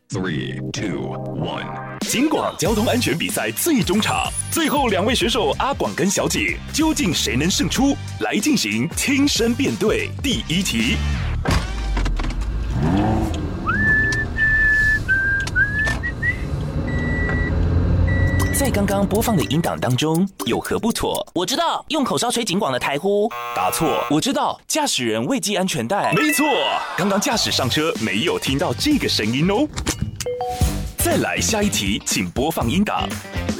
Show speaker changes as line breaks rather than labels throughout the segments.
3, 2, 1。警广交通安全比赛最终场，最后2位选手阿广跟小姐，究竟谁能胜出？来进行亲身辩对。第1题。在刚刚播放的音档当中，有何不妥？
我知道，用口哨吹警广的台呼。
答错。
我知道，驾驶人未系安全带。
没错，刚刚驾驶上车没有听到这个声音哦。再来下一题，请播放音档。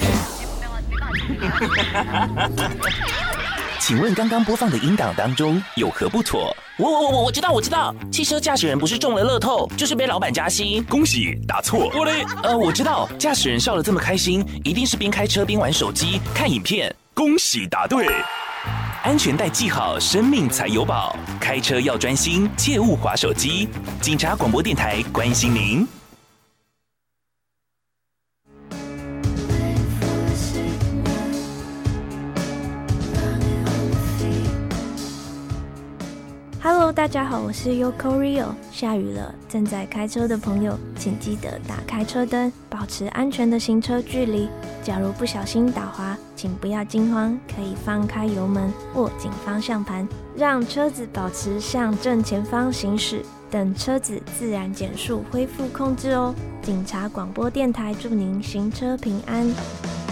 请问刚刚播放的音档当中有何不妥？
我知道，汽车驾驶人不是中了乐透，就是被老板加薪。
恭喜，答错。
我知道，驾驶人笑得这么开心，一定是边开车边玩手机看影片。
恭喜，答对。安全带系好，生命才有保。开车要专心，切勿滑手机。警察广播电台关心您。
Hello， 大家好，我是 Yoko Rio。下雨了，正在开车的朋友，请记得打开车灯，保持安全的行车距离。假如不小心打滑，请不要惊慌，可以放开油门，握紧方向盘，让车子保持向正前方行驶，等车子自然减速，恢复控制哦。警察广播电台祝您行车平安。